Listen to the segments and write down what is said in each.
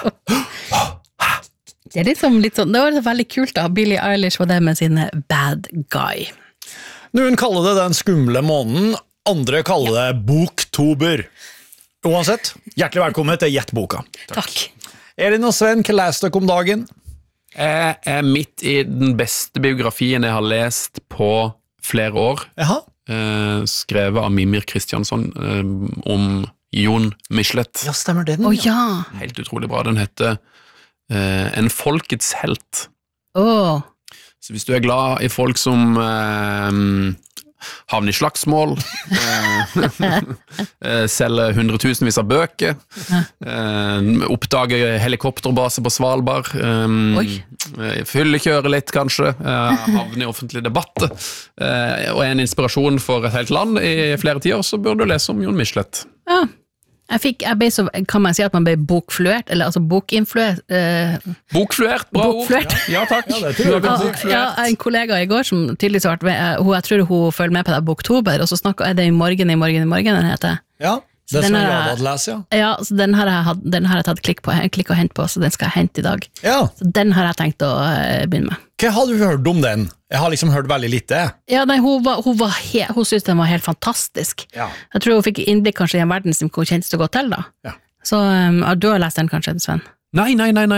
Det litt sånn, det var veldig kult da, Billie Eilish var det med sine Bad Guy. Noen kaller det den skumle måneden, andre kaller det Boktober. Uansett, hjertelig velkommen til Gjettboka. Takk. Elin og Sven, hva leste dere om dagen? Jeg midt i den beste biografien jeg har lest på flere år. Jaha. Skrevet av Mimir Kristjansson om Jon Michelet. Ja, stemmer den. Ja. Helt utrolig bra. Den heter En folkets helt. Så hvis du er glad i folk som havner i slagsmål, selger hundretusenvis av bøker, oppdager helikopterbase på Svalbard, fyllekjører litt kanskje, havner i offentlig debatt, og er en inspirasjon for et helt land i flere tider, så bør du lese om Jon Michelet. Ja. Jeg ble så, kan man si at man ble bokfluert, eller altså bokinfluert? Bokfluert, bra ord. Ja, takk. Ja, det tror jeg. Ja, en kollega i går som tydeligvis har vært med, jeg tror hun følger med på det Boktober, og så er det i morgen den heter. Ja, det som jeg hadde lest, ja. Ja, så den har jeg tatt klikk og hent på, så den skal jeg hente i dag. Ja. Så den har jeg tenkt å begynne med. Hva har du hørt om den? Jeg har liksom hørt veldig lite. Ja, nei, hun synes den var helt fantastisk. Ja. Jeg tror hun fikk innblikk kanskje i en verden som hun kjente så godt til da. Ja. Så du har lest den kanskje, Sven? Nei.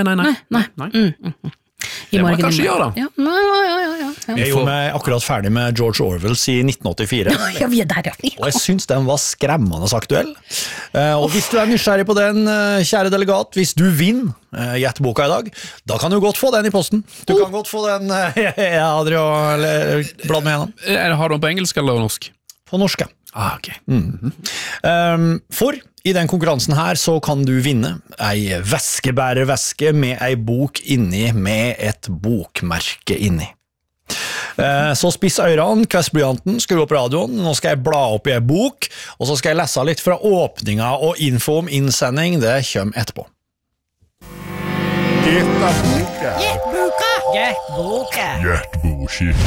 Det må jeg kanskje gjøre da. Ja. Jeg gjorde meg akkurat ferdig med George Orwells i 1984. Ja, vi er der, ja. Og jeg synes den var skremmende aktuell. Og hvis du er nysgjerrig på den, kjære delegat, hvis du vinner Gjettboka i dag, da kan du godt få den i posten. Du kan godt få den, blad med gjennom. Har du den på engelsk eller norsk? På norsk, ja. Ok. For i den konkurransen her så kan du vinne ei væskebærervæske med ei bok inni med et bokmerke inni. Så spiss ørene, kvess blyanten, skru opp radioen, nå skal jeg bla opp i ei bok, og så skal jeg lese litt fra åpninga og info om innsending, det kommer etterpå. Gjettboka.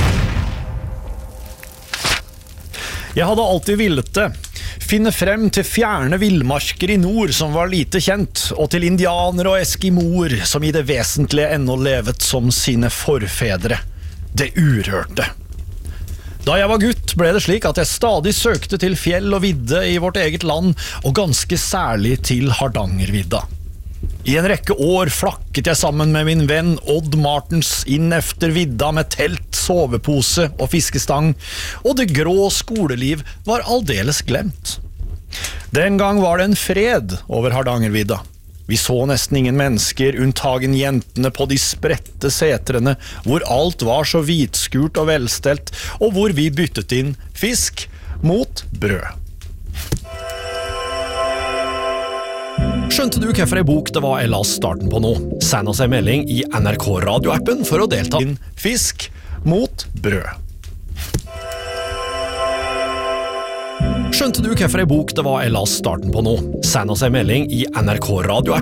Jeg hadde alltid villet det. Finne frem til fjerne villmarker i nord som var lite kjent, og til indianere og eskimoer som i det vesentlige ennå levet som sine forfedre. Det urørte. Da jeg var gutt ble det slik at jeg stadig søkte til fjell og vidde i vårt eget land, og ganske særlig til Hardangervidda. I en rekke år flakket jeg sammen med min venn Odd Martens inn efter vidda med telt, sovepose og fiskestang, og det grå skoleliv var aldeles glemt. Den gang var det en fred over Hardangervidda. Vi så nesten ingen mennesker, unntagen jentene på de spredte setrene, hvor alt var så hvitskurt og velstelt, og hvor vi byttet inn fisk mot brød. Skjønte du hvorfor en bok det var jeg las starten på nå? Send oss en melding i NRK radioappen for å delta inn fisk mot brød. Skjønte du hvorfor en bok det var jeg las starten på nå? Send oss en melding i NRK radioappen.